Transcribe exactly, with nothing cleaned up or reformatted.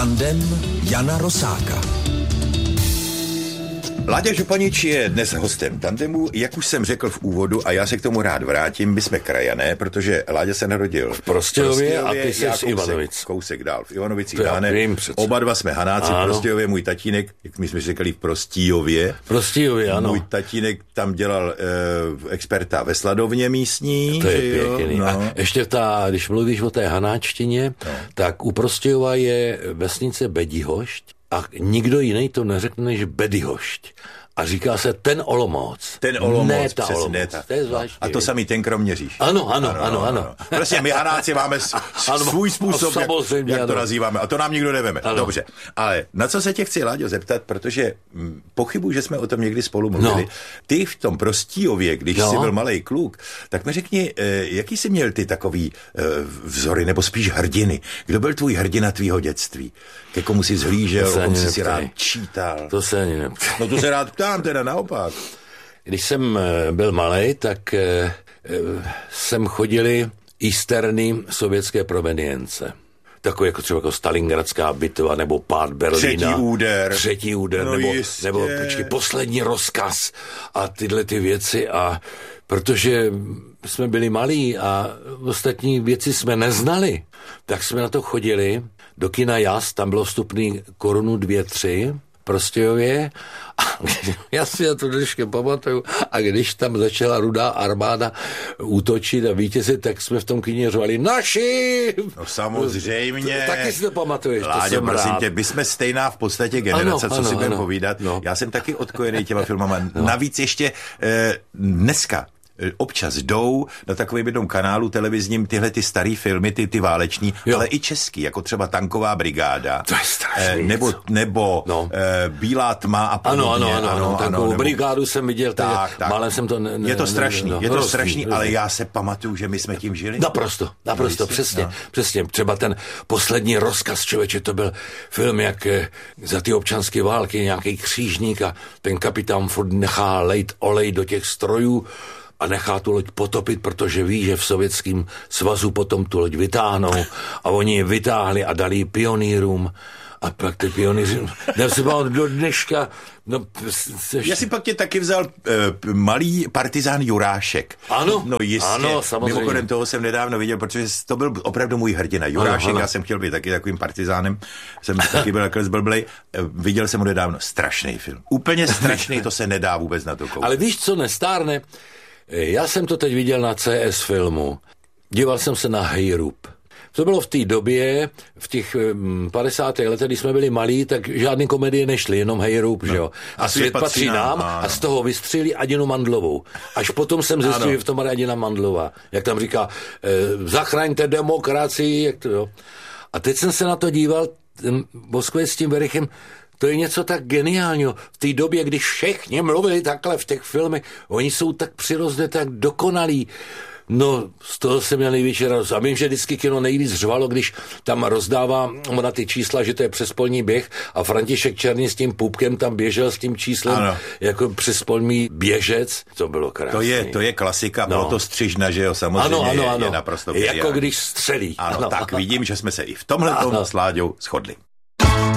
Tandem Jana Rosáka. Láďa Županič je dnes hostem Tandemu, jak už jsem řekl v úvodu, a já se k tomu rád vrátím, my jsme krajané, protože Láďa se narodil v Prostějově, v Prostějově a ty jsi z Ivanovic. Kousek dál, v Ivanovicích dáne. Oba dva jsme Hanáci v Prostějově, můj tatínek, jak my jsme řekli v Prostíjově. Prostíjově, ano. Můj tatínek tam dělal e, experta ve sladovně místní. To je jo? pěkný. No. A ještě ta, když mluvíš o té hanáčtině, no. tak u Prostějova je vesnice Bedihošť a nikdo jiný to neřekne než Bedihošť. A říká se ten Olomouc. Ten Olomouc, ne ta přesně, Olomouc. ne ta. To je zvláštní. A to samý ten Kroměříž. Ano, ano, ano, ano. ano. ano. Prostě my Hanáci máme s, ano, svůj způsob, jak, jak to nazýváme. A to nám nikdo neveme. Ano. Dobře. Ale na co se tě chci, Láďo, zeptat, protože m, pochybuji, že jsme o tom někdy spolu mluvili. No. Ty v tom Prostíjově, když no. jsi byl malej kluk, tak mi řekni, eh, jaký jsi měl ty takový eh, vzory, nebo spíš hrdiny? Kdo byl tvůj hrdina tvýho dětství? Ke komu jsi zhlížel, o kom jsi si rád čítal? To se ani neptej. No to se rád ptám, teda naopak. Když jsem byl malej, tak eh, jsem chodili easterny sovětské provenience. Takové jako třeba jako Stalingradská bitva, nebo pád Berlína. Třetí úder. Třetí úder, no nebo, nebo počkej, poslední rozkaz a tyhle ty věci. A protože jsme byli malí a ostatní věci jsme neznali, tak jsme na to chodili do kina Jas, tam bylo vstupný korunu dvě, tři, Prostějově. A já si na to dnešně pamatuju. A když tam začala Rudá armáda útočit a vítězit, tak jsme v tom kyně řvali naši! No samozřejmě. Taky si to pamatuješ. Láďo, to prosím rád. tě, my jsme stejná v podstatě generace, ano, co ano, si budeme povídat. No. Já jsem taky odkojený těma filmama. No. Navíc ještě eh, dneska občas jdou na takovým jednom kanálu televizním tyhle ty starý filmy, ty, ty váleční, jo. ale i český, jako třeba Tanková brigáda. To je strašný. Eh, nebo nebo no. eh, Bílá tma a podobně. Ano, ano, ano. ano, ano Tankovou nebo... brigádu jsem viděl, tak, tak. Málem jsem to... Ne, ne, je to strašný, ne, ne, no, je to hrozný, strašný, hrozný. ale já se pamatuju, že my jsme tím žili. Naprosto, naprosto, přesně, no. přesně. Třeba ten poslední rozkaz, člověče, to byl film, jak za ty občanské války nějaký křížník a ten kapitán furt nechá lejt olej do těch strojů a nechá tu loď potopit, protože ví, že v Sovětském svazu potom tu loď vytáhnou a oni je vytáhli a dali pionýrům a pak ty pionýři, já si mám do dneška, no... Seš... Já si pak tě taky vzal uh, malý partizán Jurášek. Ano, no jistě. ano, samozřejmě. Mimochodem toho jsem nedávno viděl, protože to byl opravdu můj hrdina. Jurášek, ano, ano. Já jsem chtěl být taky takovým partizánem, jsem taky byl takhle zblblej. Viděl jsem ho nedávno, strašný film. Úplně strašný, to se nedá vůbec na to koukat. Ale víš, co nestárne? Já jsem to teď viděl na C S filmu. Díval jsem se na Hejrup. To bylo v té době, v těch padesátých letech, když jsme byli malí, tak žádný komedie nešly, jenom Hejrup, no. že jo. A, a svět, svět patří nám, nám a z toho vystřelí Adinu Mandlovou. Až potom jsem zjistil, že v tom Adina Mandlová. Jak tam říká, e, zachraňte demokracii, jak to, jo. A teď jsem se na to díval, Moskvě s tím Verichem, to je něco tak geniálního. V té době, když všichni mluvili takhle v těch filmech, oni jsou tak přirozeně, tak dokonalí. No, z toho jsem měl největší radost. A vím, že vždycky kino nejvíc řvalo, když tam rozdává na ty čísla, že to je přespolní běh a František Černý s tím pupkem tam běžel s tím číslem ano. jako přespolní běžec. To bylo krásné. To je, to je klasika, no. Bylo to Střižna, že jo, samozřejmě ano, ano, je, ano. je naprosto jako když střelí. Ano, ano, tak vidím, že jsme se i v tomhle s Láďou shodli.